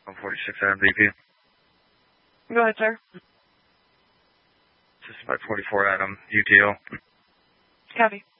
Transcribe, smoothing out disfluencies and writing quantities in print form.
146 Adam VP. Go ahead, sir. Just about 44 Adam, UTO. Copy.